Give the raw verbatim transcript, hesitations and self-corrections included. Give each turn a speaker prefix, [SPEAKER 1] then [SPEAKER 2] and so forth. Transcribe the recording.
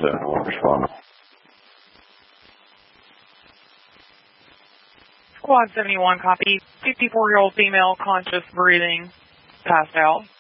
[SPEAKER 1] seven one, respond.
[SPEAKER 2] Squad seventy-one, copy. fifty-four-year-old female, conscious, breathing, passed out.